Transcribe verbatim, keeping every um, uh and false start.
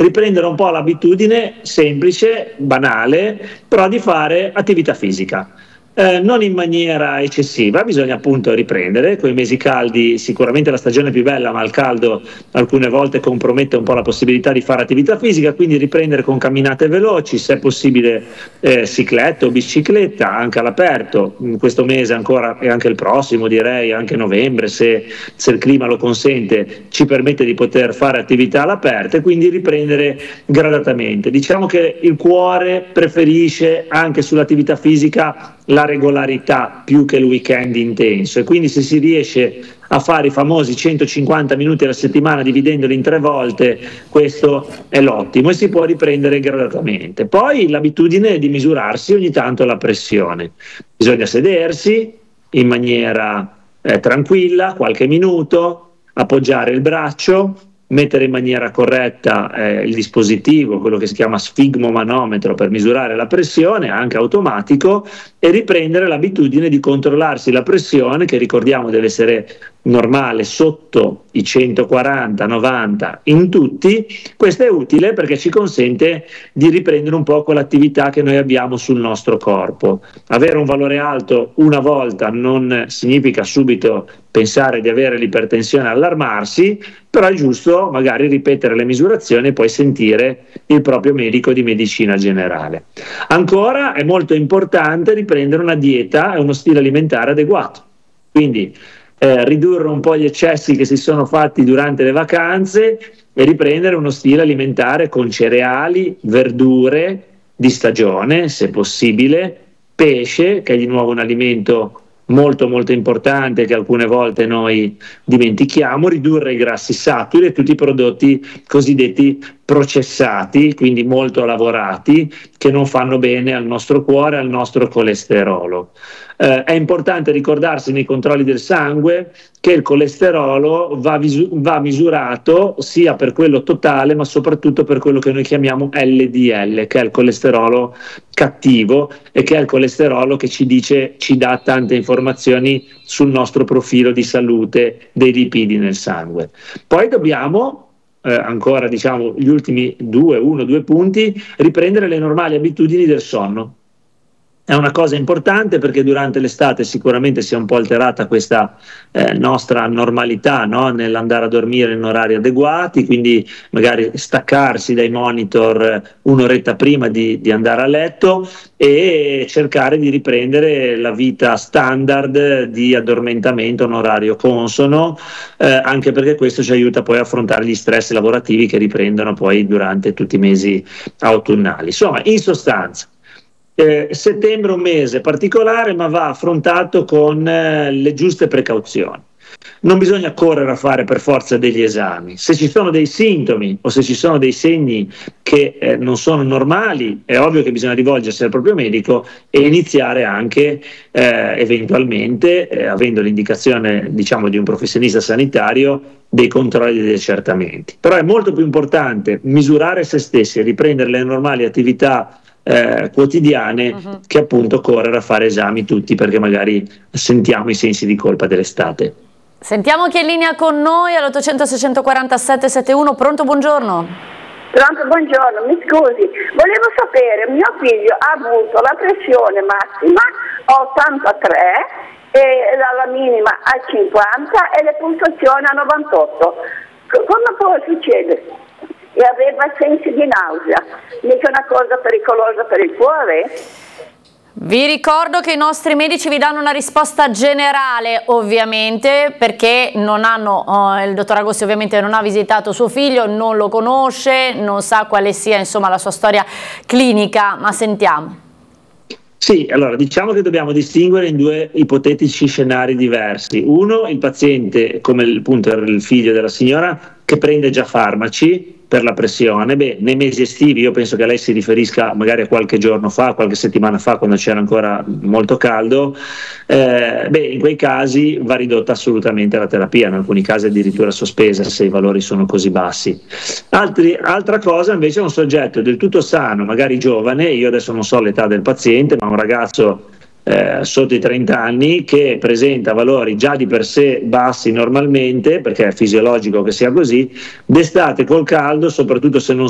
riprendere un po' l'abitudine semplice, banale, però di fare attività fisica. Eh, non in maniera eccessiva, bisogna appunto riprendere. Con i mesi caldi sicuramente la stagione è più bella, ma il caldo alcune volte compromette un po' la possibilità di fare attività fisica, quindi riprendere con camminate veloci, se è possibile eh, cicletta o bicicletta, anche all'aperto, in questo mese ancora e anche il prossimo, direi anche novembre, se, se il clima lo consente, ci permette di poter fare attività all'aperto e quindi riprendere gradatamente. Diciamo che il cuore preferisce anche sull'attività fisica la regolarità più che il weekend intenso, e quindi se si riesce a fare i famosi centocinquanta minuti alla settimana dividendoli in tre volte, questo è l'ottimo e si può riprendere gradatamente. Poi l'abitudine di misurarsi ogni tanto la pressione, bisogna sedersi in maniera eh, tranquilla, qualche minuto, appoggiare il braccio, mettere in maniera corretta eh, il dispositivo, quello che si chiama sfigmomanometro, per misurare la pressione, anche automatico, e riprendere l'abitudine di controllarsi la pressione, che ricordiamo deve essere normale sotto i centoquaranta novanta in tutti. Questo è utile perché ci consente di riprendere un po' quell'attività che noi abbiamo sul nostro corpo. Avere un valore alto una volta non significa subito pensare di avere l'ipertensione e allarmarsi, però è giusto magari ripetere le misurazioni e poi sentire il proprio medico di medicina generale. Ancora è molto importante riprendere una dieta e uno stile alimentare adeguato, quindi eh, ridurre un po' gli eccessi che si sono fatti durante le vacanze e riprendere uno stile alimentare con cereali, verdure di stagione, se possibile, pesce, che è di nuovo un alimento molto molto importante che alcune volte noi dimentichiamo, ridurre i grassi saturi e tutti i prodotti cosiddetti processati, quindi molto lavorati, che non fanno bene al nostro cuore e al nostro colesterolo. Eh, è importante ricordarsi nei controlli del sangue che il colesterolo va, visu- va misurato sia per quello totale, ma soprattutto per quello che noi chiamiamo L D L, che è il colesterolo cattivo e che è il colesterolo che ci dice, ci dà tante informazioni sul nostro profilo di salute dei lipidi nel sangue. Poi dobbiamo Eh, ancora diciamo gli ultimi due, uno, due punti, riprendere le normali abitudini del sonno. È una cosa importante perché durante l'estate sicuramente si è un po' alterata questa eh, nostra normalità, no? Nell'andare a dormire in orari adeguati, quindi magari staccarsi dai monitor un'oretta prima di, di andare a letto e cercare di riprendere la vita standard di addormentamento a un orario consono, eh, anche perché questo ci aiuta poi a affrontare gli stress lavorativi che riprendono poi durante tutti i mesi autunnali. Insomma, in sostanza, Eh, settembre è un mese particolare, ma va affrontato con eh, le giuste precauzioni. Non bisogna correre a fare per forza degli esami. Se ci sono dei sintomi o se ci sono dei segni che eh, non sono normali, è ovvio che bisogna rivolgersi al proprio medico e iniziare anche eh, eventualmente, eh, avendo l'indicazione diciamo di un professionista sanitario, dei controlli e degli accertamenti. Però è molto più importante misurare se stessi e riprendere le normali attività Eh, quotidiane uh-huh. che appunto correre a fare esami tutti perché magari sentiamo i sensi di colpa dell'estate. Sentiamo chi è in linea con noi all'ottocento seicentoquarantasette settantuno. Pronto, buongiorno. Pronto, buongiorno, mi scusi, volevo sapere, mio figlio ha avuto la pressione massima a ottantatré e la minima a cinquanta e le pulsazioni a novantotto. Come può succedere? E aveva sensi di nausea, mica una cosa pericolosa per il cuore? Vi ricordo che i nostri medici vi danno una risposta generale, ovviamente, perché non hanno, oh, il dottor Agosti ovviamente non ha visitato suo figlio, non lo conosce, non sa quale sia insomma la sua storia clinica, ma sentiamo. Sì, allora diciamo che dobbiamo distinguere in due ipotetici scenari diversi. Uno, il paziente, come appunto il figlio della signora, che prende già farmaci per la pressione. Beh, nei mesi estivi, io penso che lei si riferisca magari a qualche giorno fa, qualche settimana fa, quando c'era ancora molto caldo, eh, beh, in quei casi va ridotta assolutamente la terapia, in alcuni casi addirittura sospesa se i valori sono così bassi. Altri, altra cosa invece è un soggetto del tutto sano, magari giovane, io adesso non so l'età del paziente, ma un ragazzo Eh, sotto i trenta anni che presenta valori già di per sé bassi normalmente, perché è fisiologico che sia così, d'estate col caldo, soprattutto se non